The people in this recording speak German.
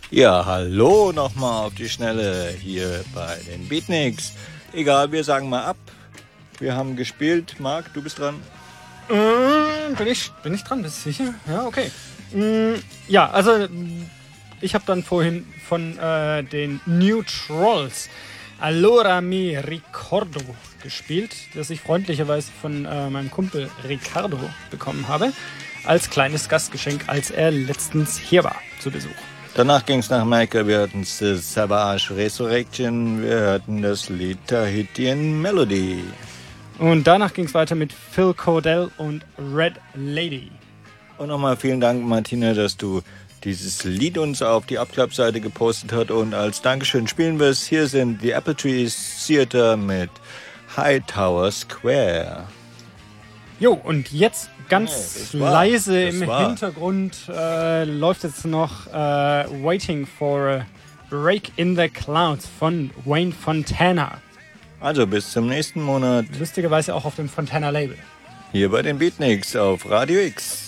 Ja, hallo nochmal auf die Schnelle hier bei den Beatniks. Egal, wir sagen mal ab. Wir haben gespielt. Marc, du bist dran. Bin ich dran? Bist du sicher? Ja, okay. Ja, also ich habe dann vorhin von den New Trolls Allora mi ricordo gespielt, das ich freundlicherweise von meinem Kumpel Ricardo bekommen habe, als kleines Gastgeschenk, als er letztens hier war zu Besuch. Danach ging es nach Jamaica. Wir hatten Savage Resurrection. Wir hatten das Lied Tahitian Melody. Und danach ging es weiter mit Phil Cordell und Red Lady. Und nochmal vielen Dank, Martina, dass du dieses Lied uns auf die Abklappseite gepostet hast. Und als Dankeschön spielen wir es. Hier sind die Apple Trees Theater mit Hightower Square. Jo, und jetzt ganz leise im Hintergrund läuft jetzt noch Waiting for a Break in the Clouds von Wayne Fontana. Also bis zum nächsten Monat. Lustigerweise auch auf dem Fontana-Label. Hier bei den Beatniks auf Radio X.